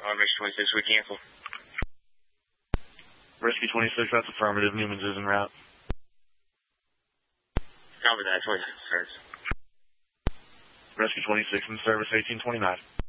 Rescue 26, we cancel. Rescue 26, that's affirmative. Newman's is en route. Copy that, 26, sir. Rescue 26 in service 1829.